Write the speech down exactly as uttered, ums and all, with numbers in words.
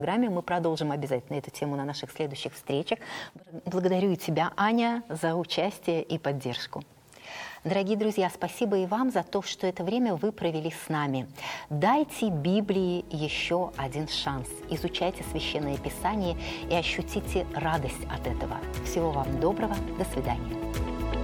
программе. Мы продолжим обязательно эту тему на наших следующих встречах. Благодарю тебя, Аня, за участие и поддержку. Дорогие друзья, спасибо и вам за то, что это время вы провели с нами. Дайте Библии еще один шанс. Изучайте Священное Писание и ощутите радость от этого. Всего вам доброго. До свидания.